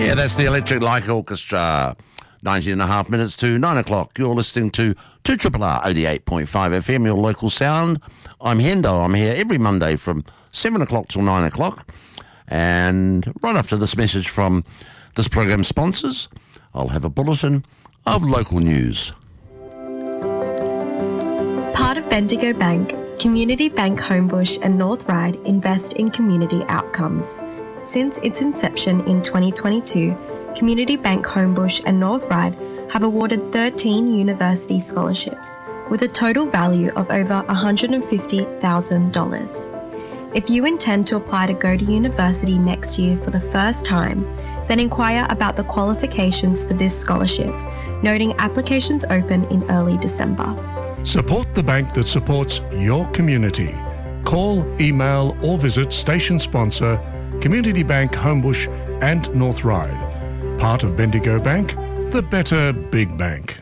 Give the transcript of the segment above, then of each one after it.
Yeah, that's the Electric Light Orchestra. 19 and a half minutes to 9 o'clock. You're listening to 2RRR 88.5 FM, your local sound. I'm Hendo. I'm here every Monday from 7 o'clock till 9 o'clock. And right after this message from this program's sponsors, I'll have a bulletin of local news. Part of Bendigo Bank, Community Bank Homebush and North Ryde invest in community outcomes. Since its inception in 2022, Community Bank Homebush and North Ryde have awarded 13 university scholarships with a total value of over $150,000. If you intend to apply to go to university next year for the first time, then inquire about the qualifications for this scholarship, noting applications open in early December. Support the bank that supports your community. Call, email or visit station sponsor Community Bank Homebush and North Ryde. Part of Bendigo Bank, the better big bank.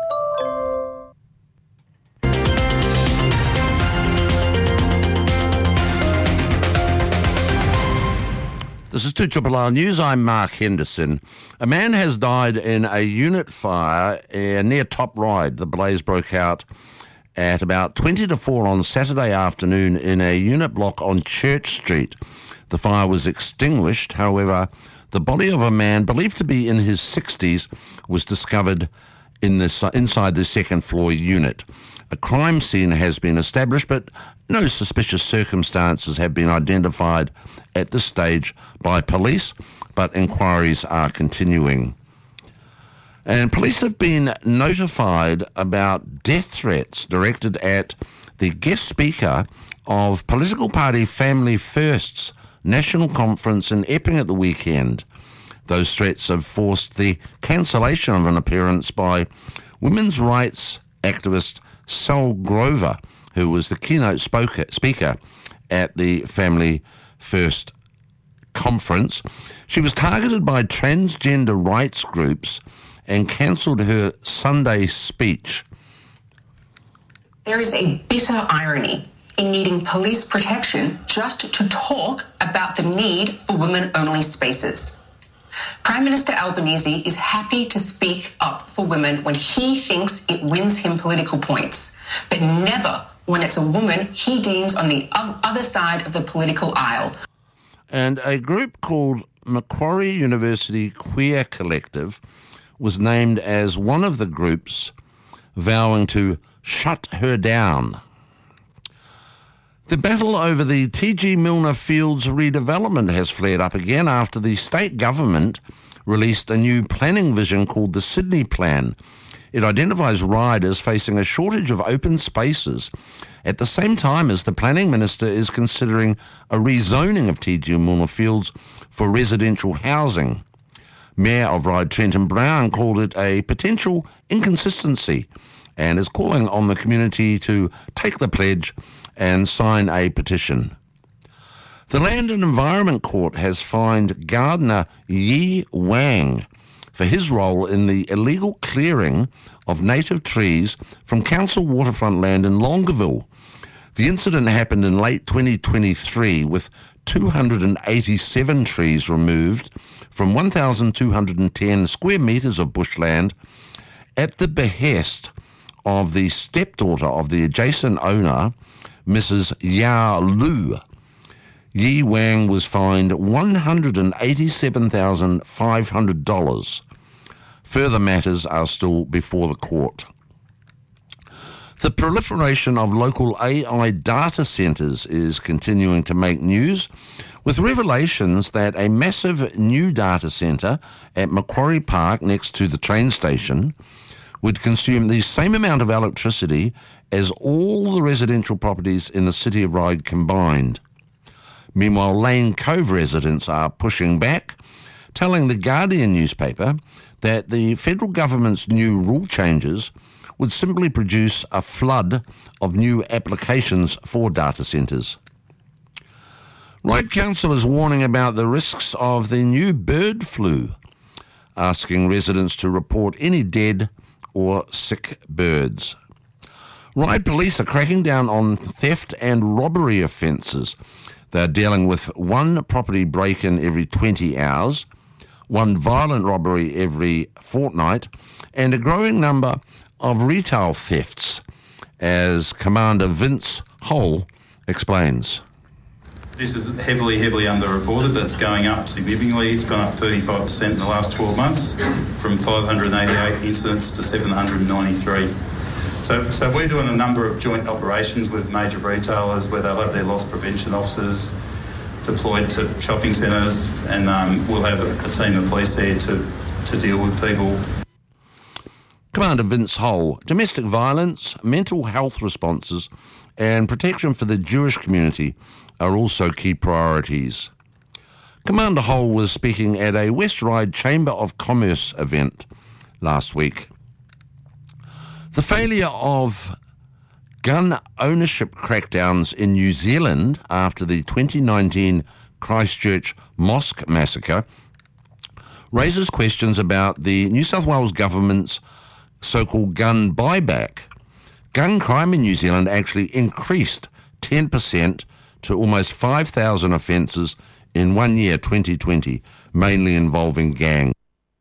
This is 2RRR News. I'm Mark Henderson. A man has died in a unit fire near Top Ryde. The blaze broke out at about 20 to 4 on Saturday afternoon in a unit block on Church Street. The fire was extinguished. However, the body of a man believed to be in his 60s was discovered inside the second floor unit. A crime scene has been established, but no suspicious circumstances have been identified at this stage by police, but inquiries are continuing. And police have been notified about death threats directed at the guest speaker of political party Family First's National Conference in Epping at the weekend. Those threats have forced the cancellation of an appearance by women's rights activist Sal Grover, who was the keynote speaker at the Family First conference. She was targeted by transgender rights groups and cancelled her Sunday speech. There is a bitter irony in needing police protection just to talk about the need for women-only spaces. Prime Minister Albanese is happy to speak up for women when he thinks it wins him political points, but never when it's a woman he deems on the other side of the political aisle. And a group called Macquarie University Queer Collective was named as one of the groups vowing to shut her down. The battle over the T.G. Milner Fields redevelopment has flared up again after the state government released a new planning vision called the Sydney Plan. It identifies Ryde as facing a shortage of open spaces at the same time as the planning minister is considering a rezoning of T.G. Milner Fields for residential housing. Mayor of Ryde, Trenton Brown, called it a potential inconsistency and is calling on the community to take the pledge and sign a petition. The Land and Environment Court has fined gardener Yi Wang for his role in the illegal clearing of native trees from council waterfront land in Longueville. The incident happened in late 2023 with 287 trees removed from 1,210 square metres of bushland at the behest of the stepdaughter of the adjacent owner, Mrs. Yao Lu. Yi Wang was fined $187,500. Further matters are still before the court. The proliferation of local AI data centres is continuing to make news, with revelations that a massive new data centre at Macquarie Park next to the train station would consume the same amount of electricity as all the residential properties in the city of Ryde combined. Meanwhile, Lane Cove residents are pushing back, telling the Guardian newspaper that the federal government's new rule changes would simply produce a flood of new applications for data centres. Ryde Council is warning about the risks of the new bird flu, asking residents to report any dead or sick birds. Ryde police are cracking down on theft and robbery offences. They're dealing with one property break-in every 20 hours, one violent robbery every fortnight, and a growing number of retail thefts, as Commander Vince Hole explains. This is heavily underreported, but it's going up significantly. It's gone up 35% in the last 12 months, from 588 incidents to 793. So we're doing a number of joint operations with major retailers where they'll have their loss prevention officers deployed to shopping centres, and we'll have a team of police there to deal with people. Commander Vince Hole, domestic violence, mental health responses and protection for the Jewish community are also key priorities. Commander Hole was speaking at a West Ryde Chamber of Commerce event last week. The failure of gun ownership crackdowns in New Zealand after the 2019 Christchurch mosque massacre raises questions about the New South Wales government's so-called gun buyback. Gun crime in New Zealand actually increased 10% to almost 5,000 offences in 1 year, 2020, mainly involving gangs.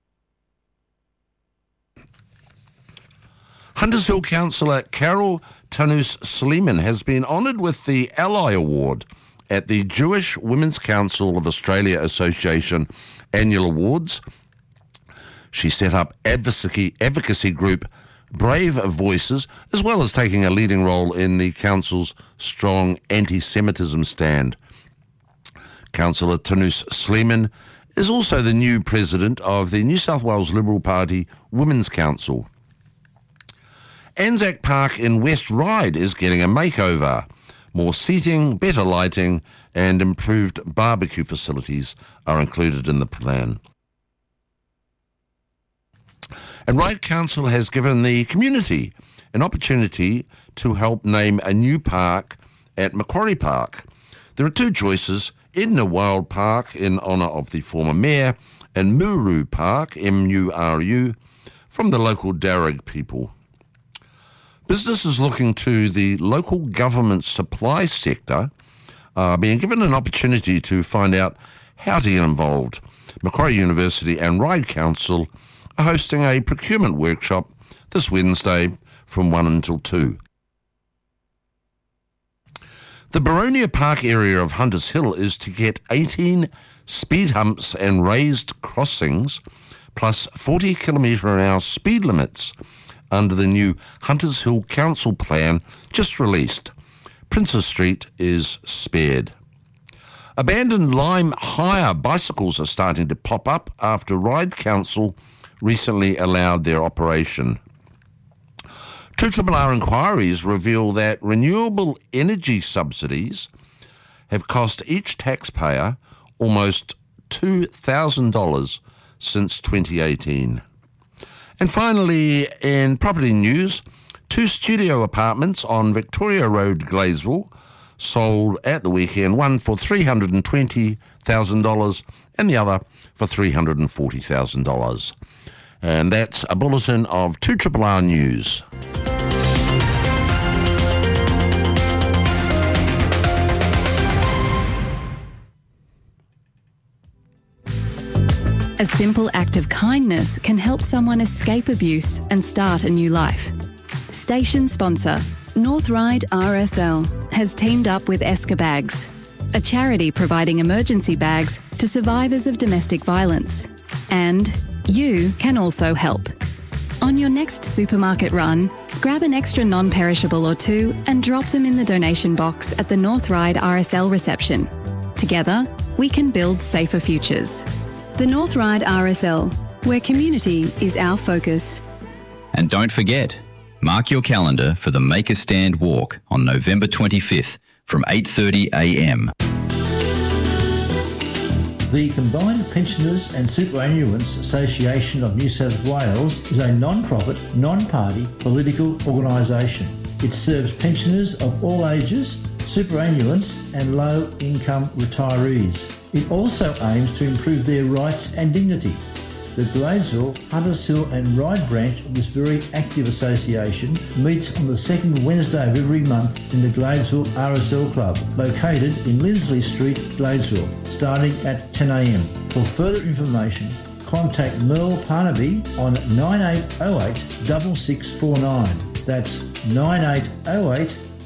Hunters Hill councillor Carol Tanous-Sleeman has been honoured with the Ally Award at the Jewish Women's Council of Australia Association Annual Awards. She set up advocacy group Brave Voices, as well as taking a leading role in the council's strong anti-Semitism stand. Councillor Tanous-Sleeman is also the new president of the New South Wales Liberal Party Women's Council. Anzac Park in West Ryde is getting a makeover. More seating, better lighting and improved barbecue facilities are included in the plan. And Ryde Council has given the community an opportunity to help name a new park at Macquarie Park. There are two choices: Edna Wild Park in honour of the former mayor, and Muru Park, M-U-R-U, from the local Darug people. Businesses looking to the local government supply sector are being given an opportunity to find out how to get involved. Macquarie University and Ryde Council are hosting a procurement workshop this Wednesday from 1 until 2. The Boronia Park area of Hunters Hill is to get 18 speed humps and raised crossings, plus 40 km/h speed limits under the new Hunters Hill Council plan just released. Princes Street is spared. Abandoned Lime hire bicycles are starting to pop up after Ryde Council recently allowed their operation. 2RRR inquiries reveal that renewable energy subsidies have cost each taxpayer almost $2,000 since 2018. And finally, in property news, 2 studio apartments on Victoria Road, Gladesville, sold at the weekend, one for $320,000 and the other for $340,000. And that's a bulletin of 2RRR News. A simple act of kindness can help someone escape abuse and start a new life. Station sponsor, North Ryde RSL, has teamed up with Esker Bags, a charity providing emergency bags to survivors of domestic violence. And you can also help. On your next supermarket run, grab an extra non-perishable or two and drop them in the donation box at the North Ryde RSL reception. Together, we can build safer futures. The North Ryde RSL, where community is our focus. And don't forget, mark your calendar for the Make a Stand walk on November 25th from 8:30 a.m. The Combined Pensioners and Superannuants Association of New South Wales is a non-profit, non-party political organisation. It serves pensioners of all ages, superannuants and low-income retirees. It also aims to improve their rights and dignity. The Gladesville, Hunters Hill and Ryde branch of this very active association meets on the second Wednesday of every month in the Gladesville RSL Club, located in Lindsley Street, Gladesville, starting at 10 a.m. For further information, contact Merle Parnaby on 9808 6649. That's 9808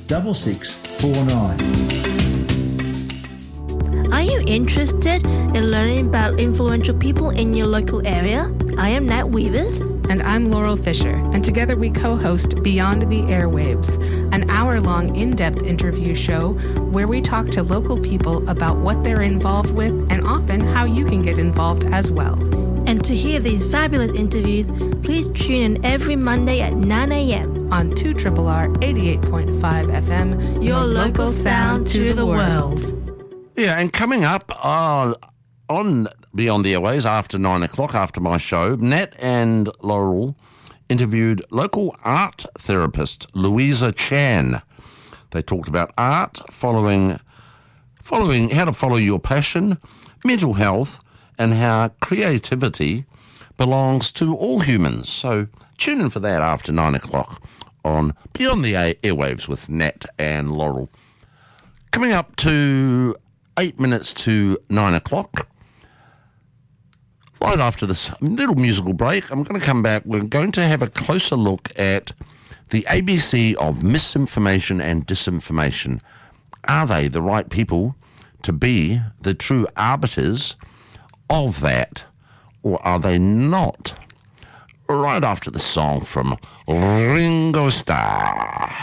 6649. Are you interested in learning about influential people in your local area? I am Nat Weavers. And I'm Laurel Fisher, and together we co-host Beyond the Airwaves, an hour-long in-depth interview show where we talk to local people about what they're involved with and often how you can get involved as well. And to hear these fabulous interviews, please tune in every Monday at 9 a.m. on 2RRR 88.5 FM, your local sound to the world. Yeah, and coming up on Beyond the Airways after 9 o'clock, after my show, Nat and Laurel interviewed local art therapist Louisa Chan. They talked about art, following how to follow your passion, mental health, and how creativity belongs to all humans. So tune in for that after 9 o'clock on Beyond the Airwaves with Nat and Laurel. Coming up to 8 minutes to 9 o'clock, right after this little musical break, I'm going to come back. We're going to have a closer look at the ABC of misinformation and disinformation. Are they the right people to be the true arbiters of that, or are they not? Right after the song from Ringo Starr.